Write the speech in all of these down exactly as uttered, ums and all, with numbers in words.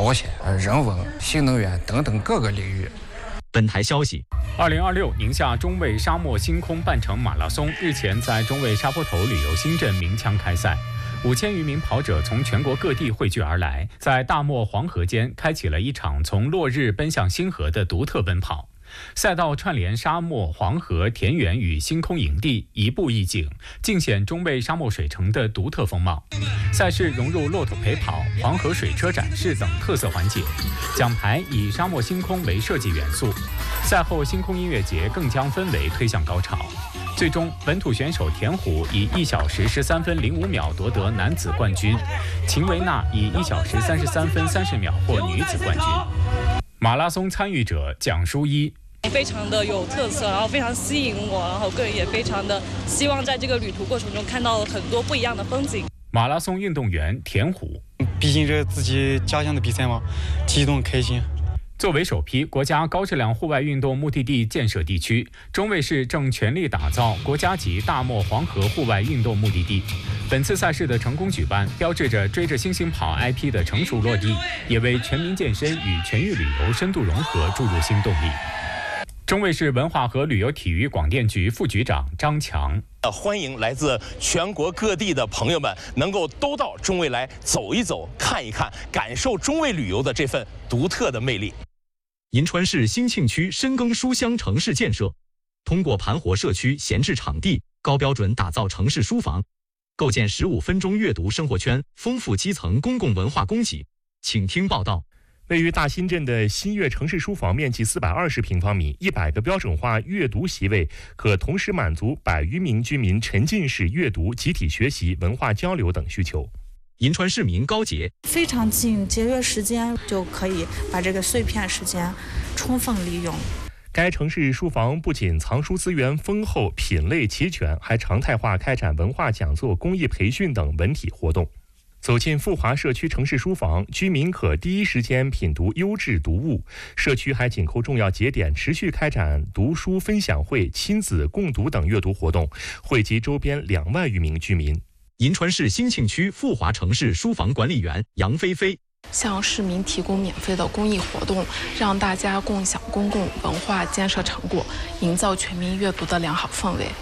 保险、人文、新能源等等各个领域。 本台消息， 二零二六宁夏中卫沙漠星空半程马拉松日前在中卫沙坡头旅游新镇鸣枪开赛，五千余名跑者从全国各地汇聚而来，在大漠黄河间开启了一场从落日奔向星河的独特奔跑。赛道串联沙漠、黄河、田园与星空营地，一步一景，尽显中卫沙漠水城的独特风貌。赛事融入骆驼陪跑、黄河水车展示等特色环节，奖牌以沙漠星空为设计元素。赛后星空音乐节更将氛围推向高潮。最终，本土选手田虎以一小时十三分零五秒夺得男子冠军，秦维娜以一小时三十三分三十秒获女子冠军。马拉松参与者蒋淑一。 非常的有特色，然后非常吸引我，然后个人也非常的希望在这个旅途过程中看到很多不一样的风景。 马拉松运动员田虎， 毕竟这是自己家乡的比赛嘛，激动开心。 作为首批国家高质量户外运动目的地建设地区，中卫市正全力打造国家级大漠黄河户外运动目的地。本次赛事的成功举办，标志着追着星星跑 I P 的成熟落地，也为全民健身与全域旅游深度融合注入新动力。中卫市文化和旅游体育广电局副局长张强， 欢迎来自全国各地的朋友们能够都到中卫来走一走、看一看，感受中卫旅游的这份独特的魅力。 银川市兴庆区深耕书香城市建设，通过盘活社区闲置场地，高标准打造城市书房，构建十五分钟阅读生活圈，丰富基层公共文化供给。请听报道。 位于大新镇的新悦城市书房面积四百二十平方米，一百个标准化阅读席位，可同时满足百余名居民沉浸式阅读、集体学习、文化交流等需求。 银川市民高杰， 非常近，节约时间，就可以把这个碎片时间充分利用。 该城市书房不仅藏书资源丰厚、品类齐全，还常态化开展文化讲座、公益培训等文体活动。走进富华社区城市书房，居民可第一时间品读优质读物。社区还紧扣重要节点，持续开展读书分享会、亲子共读等阅读活动，惠及周边两万余名居民。 银川市兴庆区富华城市书房管理员杨菲菲， 向市民提供免费的公益活动，让大家共享公共文化建设成果，营造全民阅读的良好氛围。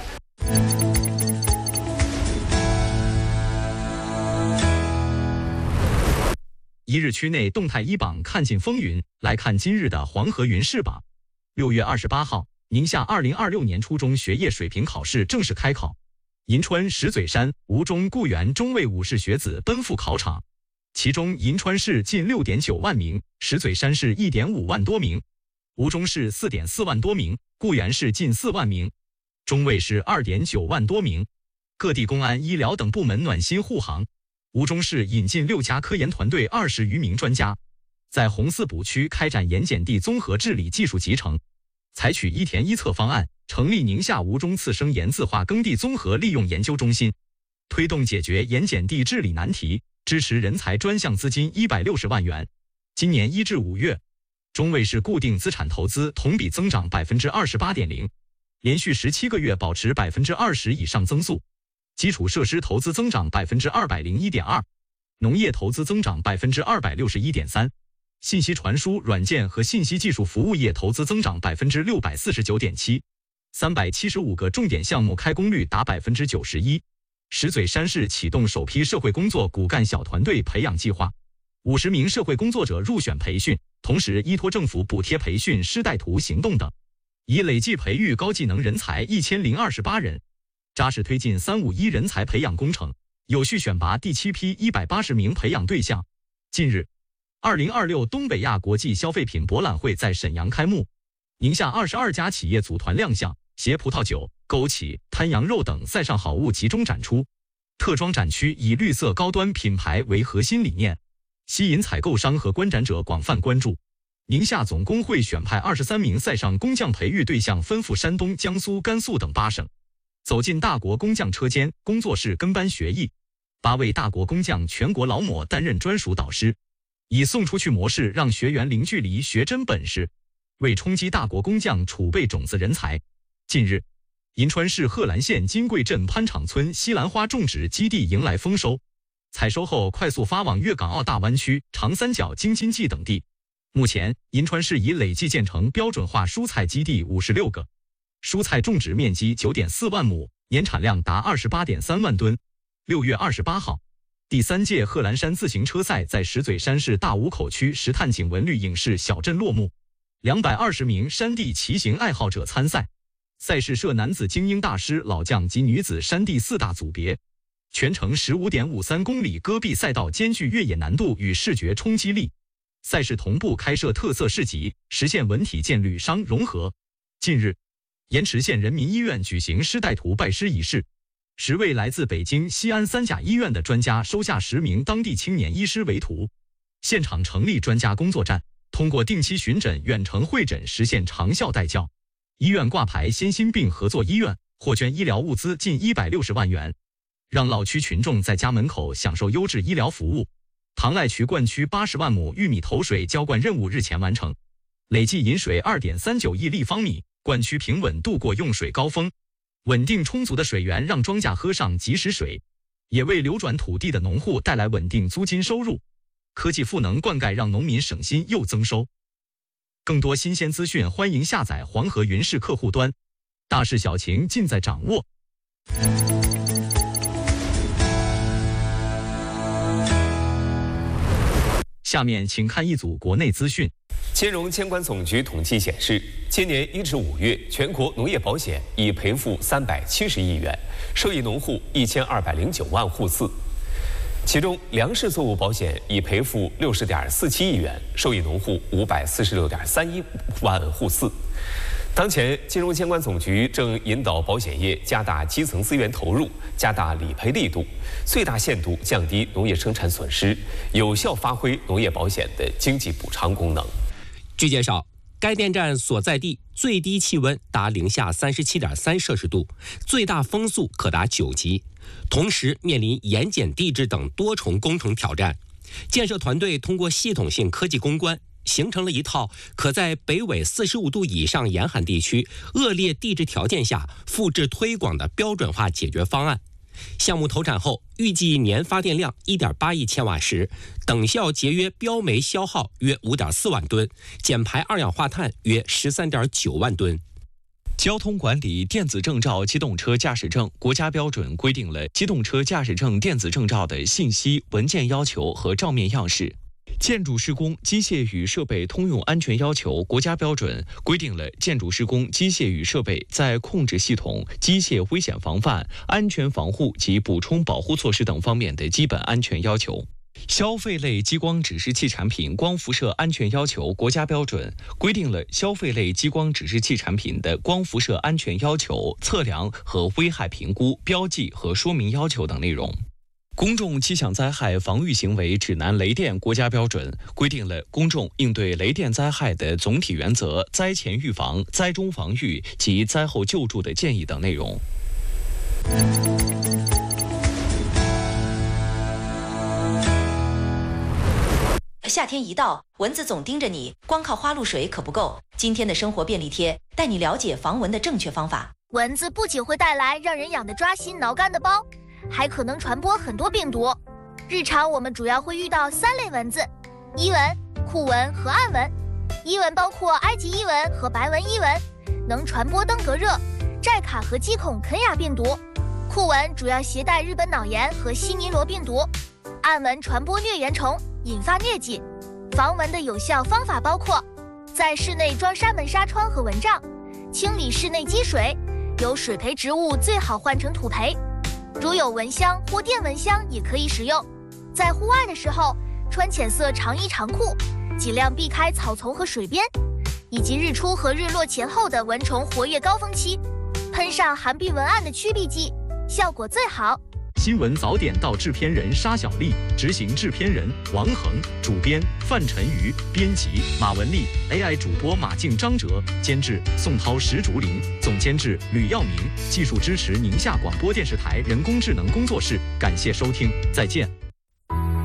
一日区内动态一榜看尽风云，来看今日的黄河云试榜。六月二十八号，宁夏二零二六年初中学业水平考试正式开考。银川石嘴山、吴中、固原中卫五市学子奔赴考场，其中银川市近 六点九万名，石嘴山市 一点五万多名，吴中市 四点四万多名，固原市近四万名，中卫是 二点九万多名。各地公安、医疗等部门暖心护航。吴中市引进六家科研团队二十余名专家，在红四补区开展盐碱地综合治理技术集成，采取一田一策方案，成立宁夏吴中次生盐自化耕地综合利用研究中心，推动解决盐碱地治理难题，支持人才专项资金一百六十万元。今年一至五月，中卫市固定资产投资同比增长 百分之二十八点零， 连续十七个月保持 百分之二十 以上增速。基础设施投资增长 百分之二百零一点二， 农业投资增长 百分之二百六十一点三， 信息传输软件和信息技术服务业投资增长 百分之六百四十九点七， 三百七十五个重点项目开工率达 百分之九十一。 石嘴山市启动首批社会工作骨干小团队培养计划，五十名社会工作者入选培训，同时依托政府补贴培训师带徒行动等，已累计培育高技能人才一千零二十八人，扎实推进三五一人才培养工程，有序选拔第七批一百八十名培养对象。近日，二零二六东北亚国际消费品博览会在沈阳开幕，宁夏二十二家企业组团亮相，携葡萄酒、枸杞、滩羊肉等塞上好物集中展出。特装展区以绿色高端品牌为核心理念，吸引采购商和观展者广泛关注。宁夏总工会选派二十三名塞上工匠培育对象分赴山东、江苏、甘肃等八省，走进大国工匠车间、工作室跟班学艺。八位大国工匠全国劳模担任专属导师，以送出去模式让学员零距离学真本事，为冲击大国工匠储备种子人才。近日，银川市贺兰县金贵镇潘场村西兰花种植基地迎来丰收， 采收后快速发往粤港澳大湾区、长三角、京津冀等地。目前，银川市已累计建成标准化蔬菜基地五十六个，蔬菜种植面积 九点四万亩，年产量达 二十八点三万吨。六月二十八号，第三届贺兰山自行车赛在石嘴山市大五口区石炭井文绿影视小镇落幕，两百二十名山地骑行爱好者参赛。赛事设男子精英大师、老将及女子山地四大组别，全程 十五点五三公里戈壁赛道兼具越野难度与视觉冲击力。赛事同步开设特色市集，实现文体健旅商融合。近日，盐池县人民医院举行师带徒拜师仪式，十位来自北京、西安三甲医院的专家收下十名当地青年医师为徒，现场成立专家工作站，通过定期巡诊、远程会诊实现长效带教。医院挂牌先心病合作医院，获捐医疗物资近一百六十万元，让老区群众在家门口享受优质医疗服务。唐赖渠灌区八十万亩玉米投水浇灌任务日前完成，累计引水 二点三九亿立方米，灌区平稳度过用水高峰。稳定充足的水源让庄稼喝上及时水，也为流转土地的农户带来稳定租金收入。科技赋能灌溉让农民省心又增收。更多新鲜资讯，欢迎下载黄河云视客户端，大事小情尽在掌握。下面请看一组国内资讯。 金融监管总局统计显示，今年一至五月，全国农业保险已赔付三百七十亿元，受益农户一千二百零九万户次。其中，粮食作物保险已赔付六十点四七亿元，受益农户五百四十六点三一万户次。当前，金融监管总局正引导保险业加大基层资源投入，加大理赔力度，最大限度降低农业生产损失，有效发挥农业保险的经济补偿功能。 据介绍，该电站所在地最低气温达零下三十七点三摄氏度，最大风速可达九级，同时面临盐碱地质等多重工程挑战。建设团队通过系统性科技攻关，形成了一套可在北纬四十五度以上严寒地区恶劣地质条件下复制推广的标准化解决方案。项目投产后，预计年发电量 一点八亿千瓦时，等效节约标煤消耗约 五点四万吨，减排二氧化碳约 十三点九万吨。 交通管理电子证照机动车驾驶证国家标准规定了机动车驾驶证电子证照的信息、文件要求和照面样式。建筑施工机械与设备通用安全要求国家标准规定了建筑施工机械与设备在控制系统、机械危险防范、安全防护及补充保护措施等方面的基本安全要求。消费类激光指示器产品光辐射安全要求国家标准规定了消费类激光指示器产品的光辐射安全要求、测量和危害评估、标记和说明要求等内容。公众气象灾害防御行为指南雷电国家标准规定了公众应对雷电灾害的总体原则、灾前预防、灾中防御及灾后救助的建议等内容。 夏天一到，蚊子总盯着你，光靠花露水可不够。今天的生活便利贴带你了解防蚊的正确方法。 蚊子不仅会带来让人痒得抓心挠肝的包，还可能传播很多病毒。日常我们主要会遇到三类蚊子：伊蚊、库蚊和暗蚊。伊蚊包括埃及伊蚊和白纹伊蚊，能传播登革热、寨卡和鸡孔肯雅病毒。库蚊主要携带日本脑炎和西尼罗病毒。暗蚊传播疟原虫，引发疟疾。防蚊的有效方法包括：在室内装纱门纱窗和蚊帐，清理室内积水，有水培植物最好换成土培。如有蚊香或电蚊香也可以使用。在户外的时候，穿浅色长衣长裤，尽量避开草丛和水边，以及日出和日落前后的蚊虫活跃高峰期，喷上含避蚊胺的驱避剂，效果最好。 新闻早点到制片人沙小丽，执行制片人王恒，主编范晨瑜，编辑马文丽 ，A I 主播马静、张哲，监制宋涛、石竹林，总监制吕耀明，技术支持宁夏广播电视台人工智能工作室。感谢收听，再见。